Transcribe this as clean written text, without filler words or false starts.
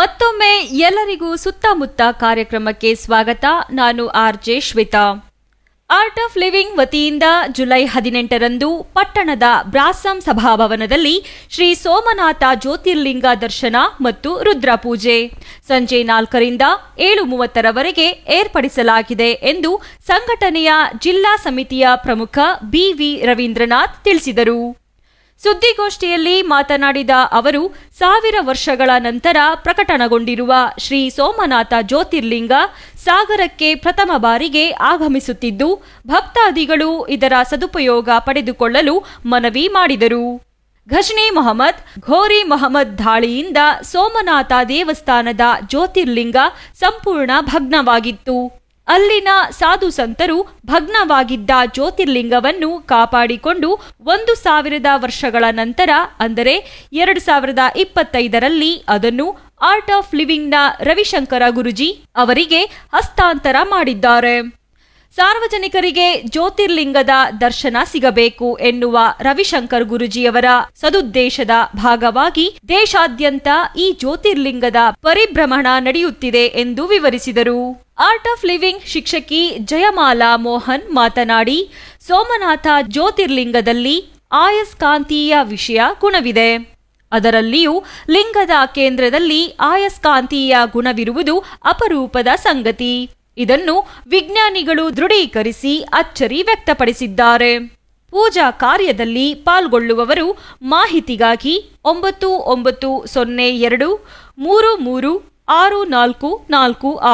ಮತ್ತೊಮ್ಮೆ ಎಲ್ಲರಿಗೂ ಸುತ್ತಮುತ್ತ ಕಾರ್ಯಕ್ರಮಕ್ಕೆ ಸ್ವಾಗತ. ನಾನು RJ Shweta. Art of living ವತಿಯಿಂದ ಜುಲೈ 18ರಂದು ಪಟ್ಟಣದ ಬ್ರಾಸಂ ಸಭಾಭವನದಲ್ಲಿ ಶ್ರೀ ಸೋಮನಾಥ ಜ್ಯೋತಿರ್ಲಿಂಗ ದರ್ಶನ ಮತ್ತು ರುದ್ರಪೂಜೆ ಸಂಜೆ 4ರಿಂದ 7:30ರವರೆಗೆ ಏರ್ಪಡಿಸಲಾಗಿದೆ ಎಂದು ಸಂಘಟನೆಯ ಜಿಲ್ಲಾ ಸಮಿತಿಯ ಪ್ರಮುಖ BV ರವೀಂದ್ರನಾಥ್ ತಿಳಿಸಿದರು. ಸುದ್ದಿಗೋಷ್ಠಿಯಲ್ಲಿ ಮಾತನಾಡಿದ ಅವರು, 1000 ವರ್ಷಗಳ ನಂತರ ಪ್ರಕಟಣಗೊಂಡಿರುವ ಶ್ರೀ ಸೋಮನಾಥ ಜ್ಯೋತಿರ್ಲಿಂಗ ಸಾಗರಕ್ಕೆ ಪ್ರಥಮ ಬಾರಿಗೆ ಆಗಮಿಸುತ್ತಿದ್ದು, ಭಕ್ತಾದಿಗಳು ಇದರ ಸದುಪಯೋಗ ಪಡೆದುಕೊಳ್ಳಲು ಮನವಿ ಮಾಡಿದರು. ಘಜ್ನಿ ಮೊಹಮ್ಮದ್, ಘೋರಿ ಮೊಹಮ್ಮದ್ ದಾಳಿಯಿಂದ ಸೋಮನಾಥ ದೇವಸ್ಥಾನದ ಜ್ಯೋತಿರ್ಲಿಂಗ ಸಂಪೂರ್ಣ ಭಗ್ನವಾಗಿತ್ತು. ಅಲ್ಲಿನ ಸಾಧು ಸಂತರು ಭಗ್ನವಾಗಿದ್ದ ಜ್ಯೋತಿರ್ಲಿಂಗವನ್ನು ಕಾಪಾಡಿಕೊಂಡು 1000 ವರ್ಷಗಳ ನಂತರ ಅಂದರೆ 2025ರಲ್ಲಿ ಅದನ್ನು ಆರ್ಟ್ ಆಫ್ ಲಿವಿಂಗ್ನ ರವಿಶಂಕರ ಗುರುಜಿ ಅವರಿಗೆ ಹಸ್ತಾಂತರ ಮಾಡಿದ್ದಾರೆ. ಸಾರ್ವಜನಿಕರಿಗೆ ಜ್ಯೋತಿರ್ಲಿಂಗದ ದರ್ಶನ ಸಿಗಬೇಕು ಎನ್ನುವ ರವಿಶಂಕರ್ ಗುರುಜಿಯವರ ಸದುದ್ದೇಶದ ಭಾಗವಾಗಿ ದೇಶಾದ್ಯಂತ ಈ ಜ್ಯೋತಿರ್ಲಿಂಗದ ಪರಿಭ್ರಮಣ ನಡೆಯುತ್ತಿದೆ ಎಂದು ವಿವರಿಸಿದರು. ಆರ್ಟ್ ಆಫ್ ಲಿವಿಂಗ್ ಶಿಕ್ಷಕಿ ಜಯಮಾಲಾ ಮೋಹನ್ ಮಾತನಾಡಿ, ಸೋಮನಾಥ ಜ್ಯೋತಿರ್ಲಿಂಗದಲ್ಲಿ ಆಯಸ್ಕಾಂತೀಯ ವಿಷಯ ಗುಣವಿದೆ. ಅದರಲ್ಲಿಯೂ ಲಿಂಗದ ಕೇಂದ್ರದಲ್ಲಿ ಆಯಸ್ಕಾಂತೀಯ ಗುಣವಿರುವುದು ಅಪರೂಪದ ಸಂಗತಿ. ಇದನ್ನು ವಿಜ್ಞಾನಿಗಳು ದೃಢೀಕರಿಸಿ ಅಚ್ಚರಿ ವ್ಯಕ್ತಪಡಿಸಿದ್ದಾರೆ. ಪೂಜಾ ಕಾರ್ಯದಲ್ಲಿ ಪಾಲ್ಗೊಳ್ಳುವವರು ಮಾಹಿತಿಗಾಗಿ 9902 33 6446